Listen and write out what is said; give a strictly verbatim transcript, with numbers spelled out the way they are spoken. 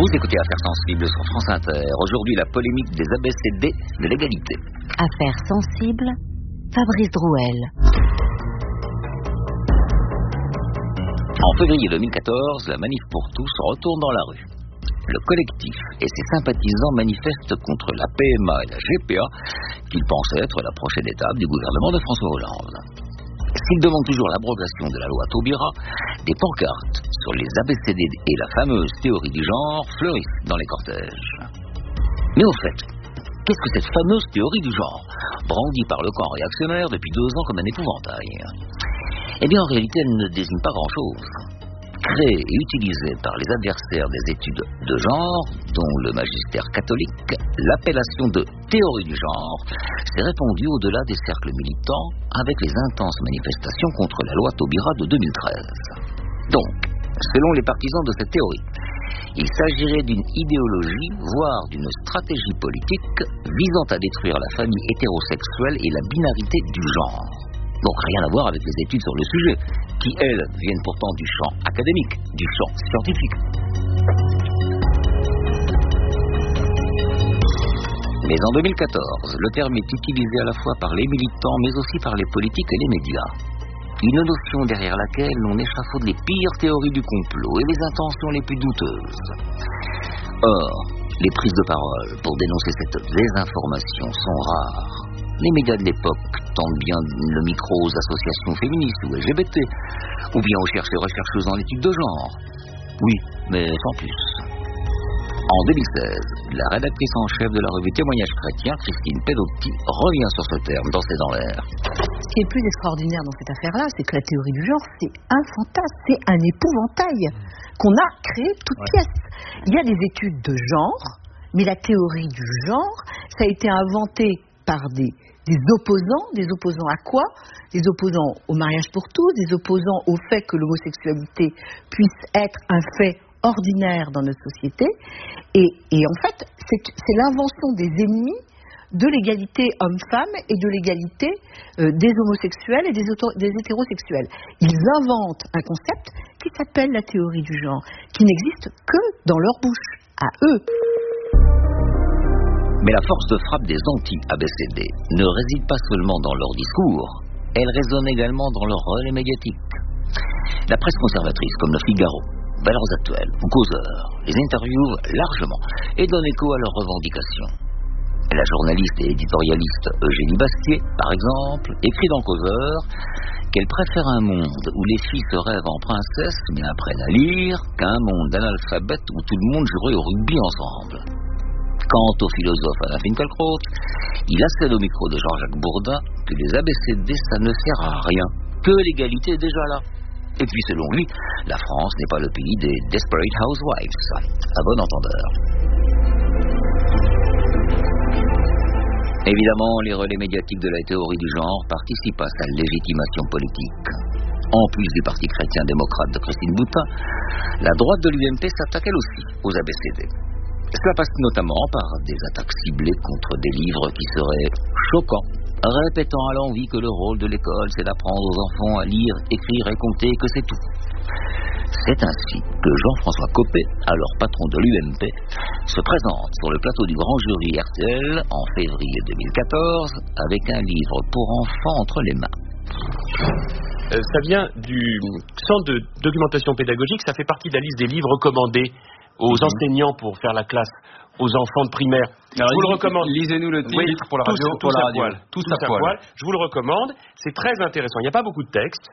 Vous écoutez Affaires sensibles sur France Inter. Aujourd'hui, la polémique des A B C D de l'égalité. Affaires sensibles, Fabrice Drouel. En février deux mille quatorze, la Manif pour tous retourne dans la rue. Le collectif et ses sympathisants manifestent contre la P M A et la G P A, qu'ils pensent être la prochaine étape du gouvernement de François Hollande. S'ils demandent toujours l'abrogation de la loi Taubira, des pancartes sur les A B C D et la fameuse théorie du genre fleurissent dans les cortèges. Mais au fait, qu'est-ce que cette fameuse théorie du genre, brandie par le camp réactionnaire depuis deux ans comme un épouvantail? Eh bien, en réalité, elle ne désigne pas grand-chose. Créée et utilisée par les adversaires des études de genre, dont le magistère catholique, l'appellation de théorie du genre s'est répandue au-delà des cercles militants avec les intenses manifestations contre la loi Taubira de deux mille treize. Donc, selon les partisans de cette théorie, il s'agirait d'une idéologie, voire d'une stratégie politique visant à détruire la famille hétérosexuelle et la binarité du genre. Donc rien à voir avec les études sur le sujet, qui elles viennent pourtant du champ académique, du champ scientifique. Mais en deux mille quatorze, le terme est utilisé à la fois par les militants, mais aussi par les politiques et les médias. Une notion derrière laquelle on échafaude les pires théories du complot et les intentions les plus douteuses. Or, les prises de parole pour dénoncer cette désinformation sont rares. Les médias de l'époque tendent bien le micro aux associations féministes ou L G B T, ou bien aux chercheurs et chercheuses en études de genre. Oui, mais sans plus. En deux mille seize, la rédactrice en chef de la revue Témoignages chrétiens, Christine Pedotti, revient sur ce terme dans C'est dans l'air. Ce qui est le plus extraordinaire dans cette affaire-là, c'est que la théorie du genre, c'est un fantasme, c'est un épouvantail qu'on a créé toute ouais. pièce. Il y a des études de genre, mais la théorie du genre, ça a été inventé par des, des opposants. Des opposants à quoi? Des opposants au mariage pour tous, des opposants au fait que l'homosexualité puisse être un fait ordinaire dans notre société. Et, et en fait, c'est, c'est l'invention des ennemis de l'égalité homme-femme et de l'égalité euh, des homosexuels et des, auto- des hétérosexuels. Ils inventent un concept qui s'appelle la théorie du genre, qui n'existe que dans leur bouche, à eux. Mais la force de frappe des anti-A B C D ne réside pas seulement dans leur discours, elle résonne également dans leur relais médiatique. La presse conservatrice, comme le Figaro, Valeurs Actuelles ou Causeur, les interviewent largement et donnent écho à leurs revendications. La journaliste et éditorialiste Eugénie Bastier, par exemple, écrit dans Causeur qu'elle préfère un monde où les filles se rêvent en princesse mais apprennent à lire qu'un monde d'analphabètes où tout le monde jouerait au rugby ensemble. Quant au philosophe Alain Finkielkraut, il accède au micro de Jean-Jacques Bourdin que les A B C D ça ne sert à rien, que l'égalité est déjà là. Et puis selon lui, la France n'est pas le pays des Desperate Housewives, à bon entendeur. Évidemment, les relais médiatiques de la théorie du genre participent à sa légitimation politique. En plus du Parti chrétien-démocrate de Christine Boutin, la droite de l'U M P s'attaque elle aussi aux A B C D. Cela passe notamment par des attaques ciblées contre des livres qui seraient choquants, répétant à l'envi que le rôle de l'école, c'est d'apprendre aux enfants à lire, écrire et compter, et que c'est tout. C'est ainsi que Jean-François Copé, alors patron de l'U M P, se présente sur le plateau du grand jury R T L en février deux mille quatorze avec un livre pour enfants entre les mains. Euh, ça vient du centre de documentation pédagogique, ça fait partie de la liste des livres recommandés aux mmh. enseignants pour faire la classe aux enfants de primaire. Alors, je vous lisez, le recommande. Lisez-nous le titre oui, pour la radio, tous, pour tous la à radio. Poil. Tous, tous à poil. poil. Je vous le recommande. C'est très intéressant. Il n'y a pas beaucoup de textes.